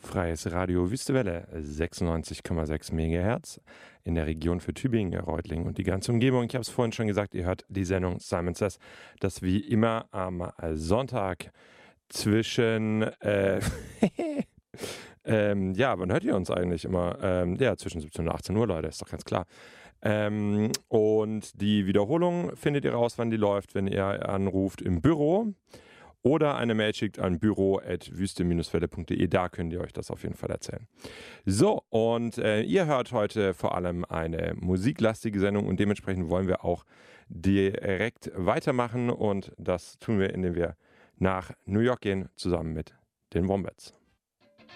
Freies Radio Wüstewelle, 96,6 MHz in der Region für Tübingen, Reutlingen und die ganze Umgebung. Ich habe es vorhin schon gesagt, ihr hört die Sendung Simon Says, das wie immer am Sonntag zwischen, wann hört ihr uns eigentlich immer? Zwischen 17 und 18 Uhr, Leute, ist doch ganz klar. Und die Wiederholung findet ihr raus, wann die läuft, wenn ihr anruft im Büro. Oder eine Mail schickt an büro@wüste-welle.de, da könnt ihr euch das auf jeden Fall erzählen. So, und ihr hört heute vor allem eine musiklastige Sendung und dementsprechend wollen wir auch direkt weitermachen und das tun wir, indem wir nach New York gehen, zusammen mit den Wombats.